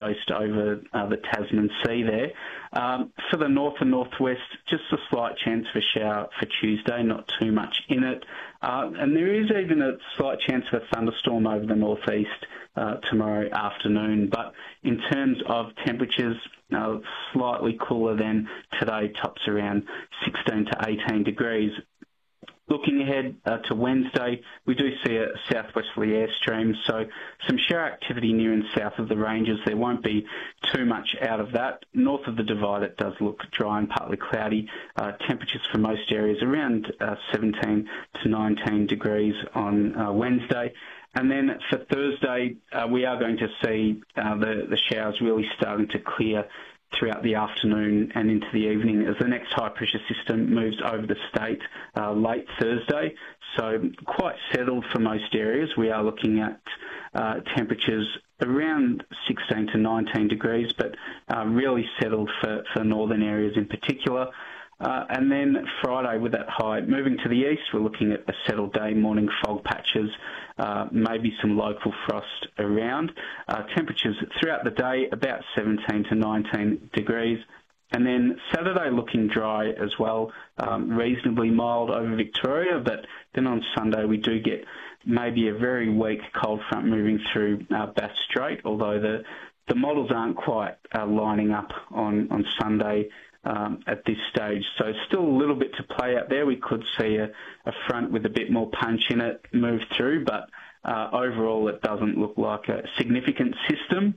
coast over the Tasman Sea there. For the north and northwest, just a slight chance of a shower for Tuesday, not too much in it. And there is even a slight chance of a thunderstorm over the northeast tomorrow afternoon. But in terms of temperatures, slightly cooler than today, tops around 16 to 18 degrees. Looking ahead to Wednesday, we do see a southwesterly airstream, so some shower activity near and south of the ranges. There won't be too much out of that. North of the Divide, it does look dry and partly cloudy. Temperatures for most areas around 17 to 19 degrees on Wednesday. And then for Thursday, we are going to see the showers really starting to clear throughout the afternoon and into the evening as the next high-pressure system moves over the state late Thursday. So quite settled for most areas. We are looking at temperatures around 16 to 19 degrees, but really settled for northern areas in particular. And then Friday, with that high moving to the east, we're looking at a settled day, morning fog patches, maybe some local frost around. Temperatures throughout the day about 17 to 19 degrees. And then Saturday looking dry as well, reasonably mild over Victoria. But then on Sunday we do get maybe a very weak cold front moving through Bass Strait, although the models aren't quite lining up on Sunday at this stage. So still a little bit to play out there. We could see a front with a bit more punch in it move through, but overall it doesn't look like a significant system.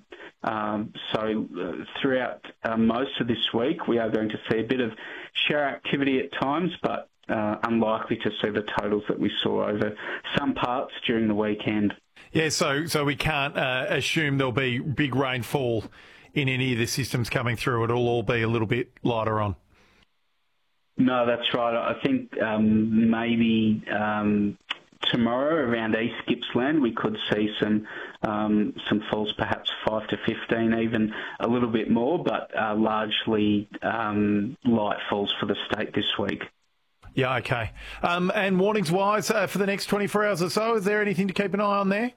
So throughout most of this week, we are going to see a bit of shower activity at times, but unlikely to see the totals that we saw over some parts during the weekend. Yeah, so we can't assume there'll be big rainfall in any of the systems coming through. It'll all be a little bit lighter on. No, that's right. I think maybe tomorrow around East Gippsland we could see some falls, perhaps 5 to 15, even a little bit more, but largely light falls for the state this week. Yeah, okay. And warnings-wise, for the next 24 hours or so, is there anything to keep an eye on there?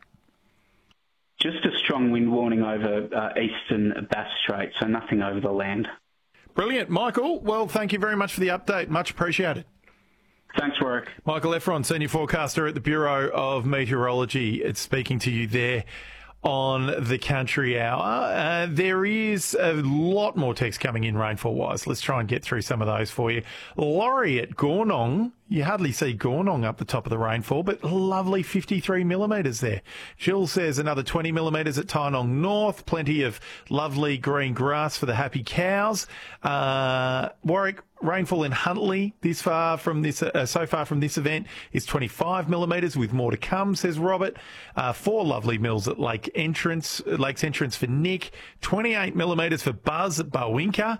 Just a strong wind warning over eastern Bass Strait, so nothing over the land. Brilliant. Michael, well, thank you very much for the update. Much appreciated. Thanks, Warwick. Michael Efron, Senior Forecaster at the Bureau of Meteorology, speaking to you there on the Country Hour. There is a lot more text coming in rainfall-wise. Let's try and get through some of those for you. Laurie at Gornong. You hardly see Gornong up the top of the rainfall, but lovely 53 millimetres there. Jill says another 20 millimetres at Tynong North. Plenty of lovely green grass for the happy cows. Warwick, rainfall in Huntley so far from this event is 25 millimetres with more to come, says Robert. 4 lovely mils at Lakes Entrance for Nick. 28 millimetres for Buzz at Bowinka.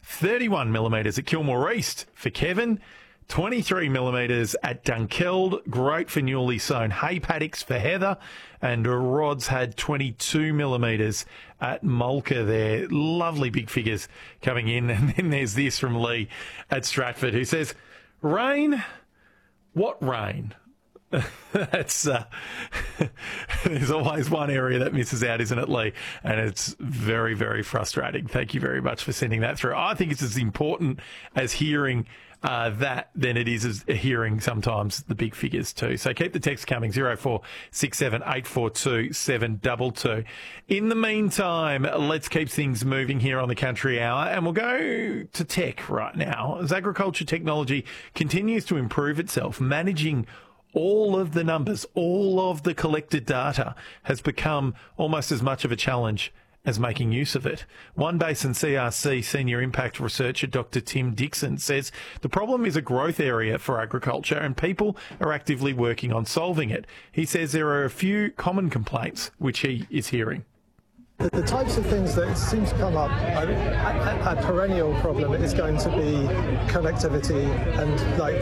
31 millimetres at Kilmore East for Kevin. 23 millimetres at Dunkeld, great for newly sown hay paddocks for Heather, and Rod's had 22 millimetres at Mulca there. Lovely big figures coming in. And then there's this from Lee at Stratford who says, rain? What rain? That's there's always one area that misses out, isn't it, Lee? And it's very, very frustrating. Thank you very much for sending that through. I think it's as important as hearing that than it is as hearing sometimes the big figures too. So keep the text coming, 0467 842 722. In the meantime, let's keep things moving here on the Country Hour, and we'll go to tech right now. As agriculture technology continues to improve itself, managing all of the numbers, all of the collected data has become almost as much of a challenge as making use of it. One Basin CRC Senior Impact Researcher Dr. Tim Dixon says the problem is a growth area for agriculture and people are actively working on solving it. He says there are a few common complaints which he is hearing. The types of things that seem to come up, a perennial problem is going to be connectivity and like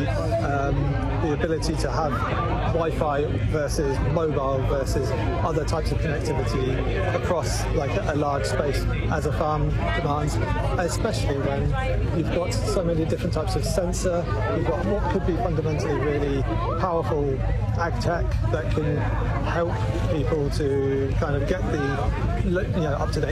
the ability to have Wi-Fi versus mobile versus other types of connectivity across like a large space as a farm demands, especially when you've got so many different types of sensor. You've got what could be fundamentally really powerful ag tech that can help people to kind of get the up-to-date